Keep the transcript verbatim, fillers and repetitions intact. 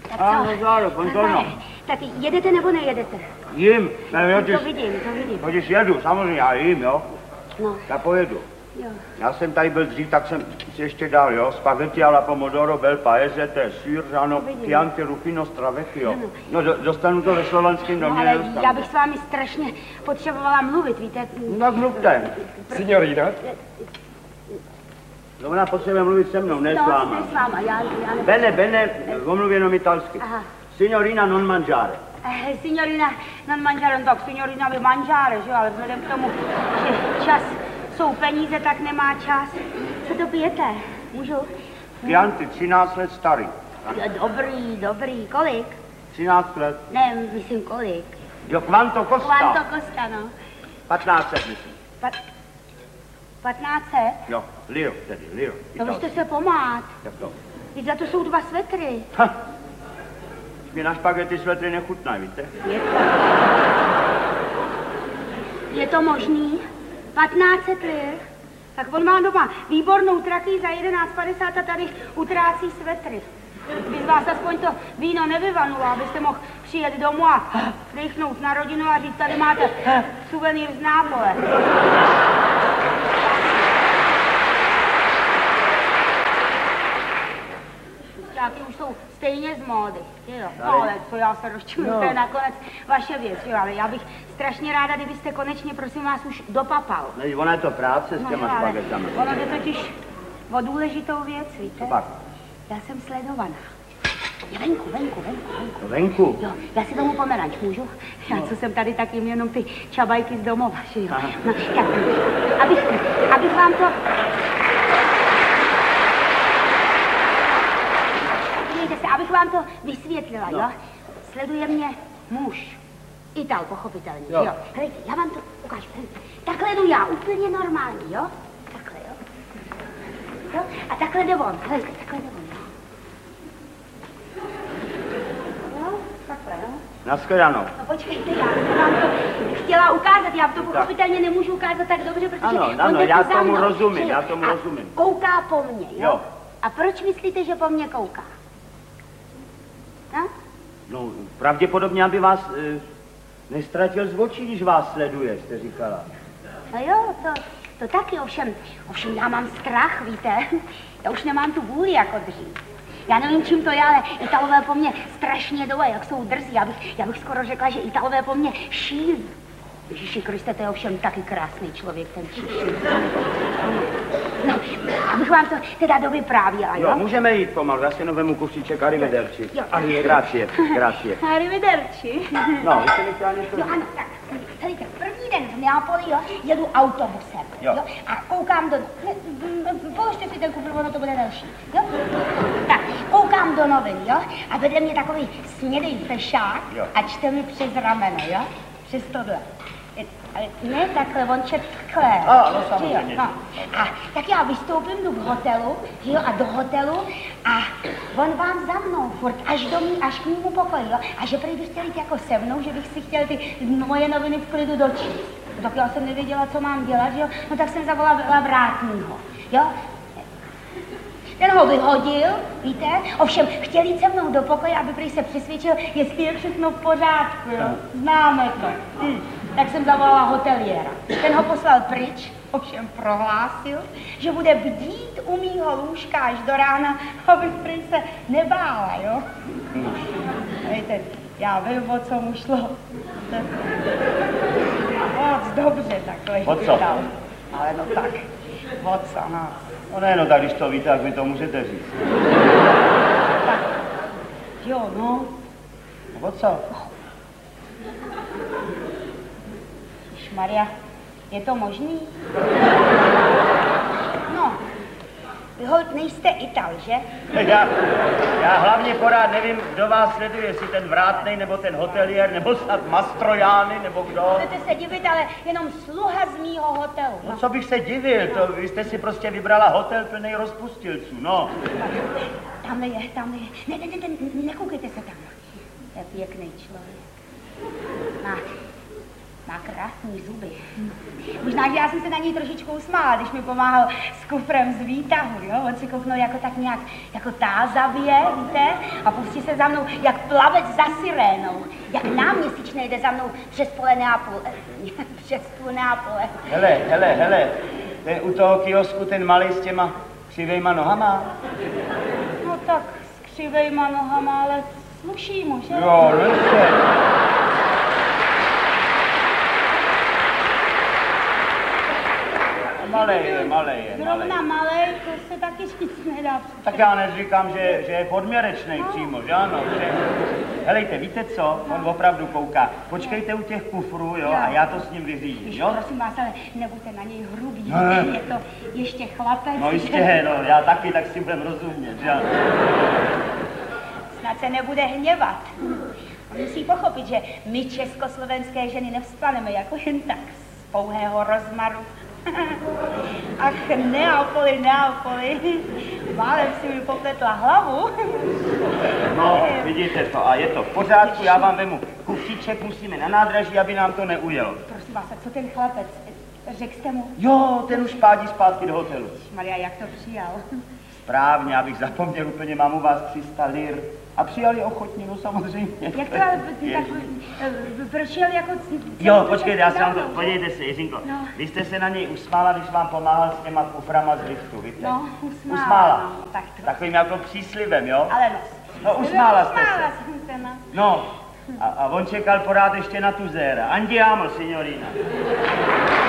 Tak A, no záro, kontorno. Tak jedete nebo nejedete? Jím. Ne, to vidím, to vidím. Když jedu, samozřejmě, já jím, jo. No. Já pojedu. Jo. Já jsem tady byl dřív, tak jsem si ještě dal, jo. Spaghetti alla pomodoro, bel paese, to je sýr, žano, Chianti, Rufino, Stravecchio. No, do, dostanu to ve Slovanském domě, no, ale nedostanu. já bych s vámi strašně potřebovala mluvit, víte? No, mluvte. Signorina? No, ona potřebuje mluvit se mnou, ne no, s váma. ne s váma, já, já ne... Bene, bene, omluv jenom italsky. Aha. Signorina non mangiare. Eh, signorina non mangiare, no, tak signorina vy mangiare, že jo, ale vzhledem k tomu, že čas jsou peníze, tak nemá čas. Co to pijete? Můžu? Chianti, třináct let starý. Jo, dobrý, dobrý. Kolik? třináct let. Ne, myslím kolik. Jo, quanto costa? Quanto costa, no. patnáct set, myslím. Pat... patnáct set? Jo, liro tedy, liro. No vy jste se pomát. Jak to? Vždyť za to jsou dva svetry. Ha. Mě na špagety svetry nechutnají, víte? Je to... Je to možný? patnáct set lir? Tak on má doma výbornou traky za jedenáct padesát a tady utrácí svetry. By z vás aspoň to víno nevyvanulo, abyste mohl přijet domů a dechnout na rodinu a říct, tady máte suvenýr z Nápole. Taky už jsou stejně z módy, jo. No, ale co já se rozčiluju, no. To je nakonec vaše věc, jo, ale já bych strašně ráda, kdybyste konečně, prosím vás, už dopapal. Ne, ona je to práce s těma no, špagetami. Ono jde totiž o důležitou věc, víte? Pak. Já jsem sledovaná. Je venku, venku, venku, venku. Venku? Jo, já si tomu pomeranč můžu? Já no. Co jsem tady, tak jim jenom ty čabajky z domova, že jo. Aha. No, tak, abych, abych vám to... Se, abych vám to vysvětlila, jo? jo? Sleduje mě muž. Ital, pochopitelně, jo. jo? Hejte, já vám to ukážu. Takhle jdu já, úplně normální, jo? Takhle, jo? Jo? A takhle jde on, hejte, takhle jde on, jo? Jo? Takhle, jo? Naschledanou. No počkejte, já jsem vám to chtěla ukázat, já to pochopitelně nemůžu ukázat tak dobře, protože ano, on ano, jde já za tomu mnou, rozumím, že? já tomu a rozumím. Kouká po mně, jo? jo? A proč myslíte, že po mně kouká? No? No, pravděpodobně, aby vás e, nestratil z očí, když vás sleduje, jste říkala. No jo, to, to taky, ovšem, ovšem já mám strach, víte, já už nemám tu vůli jako dřív. Já nevím, čím to je, ale Italové po mně strašně dole, jak jsou drzí, já bych, já bych skoro řekla, že Italové po mně šílí. Ježíši Kriste, to je ovšem taky krásný člověk, ten Číšin. No, abych vám to teda dovyprávěla, jo? Jo, můžeme jít pomalu, já si jenom vemu kusíček, arrivederci. Jo. Grazie, grazie. Arrivederci. No, vy jste mi chtěla něco Jo, ano, tak, helejte, první den v Neapoli, jo, jedu autobusem, jo, jo a koukám do... Ne, položte si ten kufr, ono to bude další, jo? Tak, koukám do novin, jo, a vede mě takový smědej fešák jo. A čte mi přes rameno, jo, přes tohle. Ale ne takhle, on čet takhle. A, no samozřejmě. No. A tak já vystoupím, jdu k hotelu, jo, a do hotelu a on vám za mnou furt, až do mý, až k mému pokoji, jo, a že prý bych chtěl jít jako se mnou, že bych si chtěl ty moje noviny v klidu dočíst. Tak já jsem nevěděla, co mám dělat, jo, no tak jsem zavolala vrátnýho, jo. Ten ho vyhodil, víte, ovšem chtěl jít se mnou do pokoje, aby prý se přesvědčil, jestli je všechno v pořádku, jo. Známe to. Hm. Tak jsem zavolala hoteliéra. Ten ho poslal pryč, ovšem prohlásil, že bude bdít u mýho lůžka až do rána, abych prý se nebála, jo. Víte, já vím, o co mu šlo. Moc dobře takhle chytal. Ale no tak, o co, no. No ne, no tak když to víte, tak mi to můžete říct. Tak, jo, no. O co? Maria, je to možný? No, vy holt nejste Ital, že? Já, já hlavně pořád nevím, kdo vás sleduje, jestli ten vrátnej, nebo ten hoteliér, nebo snad Mastrojány, nebo kdo. Budete se divit, ale jenom sluha z mýho hotelu. No co bych se divil, to vy jste si prostě vybrala hotel plný rozpustilců, no. Tamhle je, tamhle je. Ne, ne, ne, ne, nekoukejte se tam. To je pěkný člověk. Má, Má krásný zuby. Možná, že já jsem se na něj trošičku usmála, když mi pomáhal s kufrem z výtahu, jo? On si kouknul jako tak nějak, jako tázavě, víte? A pustí se za mnou, jak plavec za sirénou. Jak náměsíčný jde za mnou přes pole Neapole. Přes půl Neapole. Hele, hele, hele, ten u toho kiosku ten malý s těma křivejma nohama. No tak s křivejma nohama, ale sluší mu, že? Jo, prostě. Malej je, malej je, malej. Zrovna malej, to se taky říct nedá. Tak já neříkám, že, že je podměrečnej no. přímo, že ano, že... Helejte, víte co? On opravdu kouká. Počkejte u těch kufrů, jo, a já to s ním vyřídím, jo? Prosím vás, ale nebuďte na něj hrubý, no, ne. Je to ještě chlapec. No jistě, no, já taky, tak si budem rozumět, že ano. Snad se nebude hněvat. On musí pochopit, že my československé ženy nevzplaneme jako jen tak z pouhého rozmaru. Ach, Neapoli, Neapoli, málem si mi popletla hlavu. No, vidíte to, a je to v pořádku, já vám vemu kufříček, musíme na nádraží, aby nám to neujelo. Prosím vás, a co ten chlapec? Řekl jste mu? Jo, ten už pádí zpátky do hotelu. Maria, jak to přijal? Správně, abych zapomněl úplně, mám u vás tři sta lir. A přijali ochotně, no samozřejmě. Jak to ale, tak, proč jel jako... Jo, počkejte, já se vám to, podívejte se, Jiřinko. No. Vy jste se na něj usmála, když vám pomáhal s těma kuframa z liftu, víte? No, usmála. Usmála. No, tak to... Takovým jako příslibem, jo? Ale no. No, usmála jste usmála se. Jsem se, no. No, a, a on čekal porád ještě na tu zéra. Andiamo, signorina.